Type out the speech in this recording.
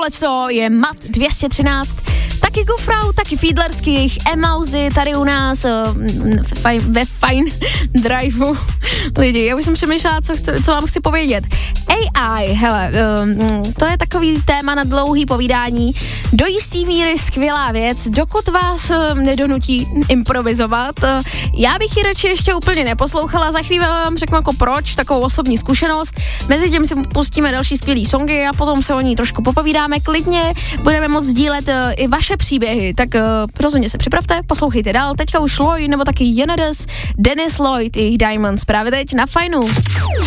Tohleto je Mat 213, taky Gofrau, taky Fiedlersky, jejich Emauzy tady u nás ve Fine Driveu. Lidi, já už jsem přemýšlela, co vám chci povědět. AI, hele, to je takový téma na dlouhý povídání. Do jistý míry skvělá věc, dokud vás nedonutí improvizovat. Já bych ji radši ještě úplně neposlouchala, za chvíli vám řeknu jako proč, takovou osobní zkušenost. Mezitím si pustíme další skvělý songy a potom se o ní trošku popovídáme. Klidně budeme moct sdílet i vaše příběhy, tak rozhodně se připravte, poslouchejte dál. Teďka už Lloyd nebo taky Jenades, Dennis Lloyd, jejich Diamonds právě teď na Fajnu.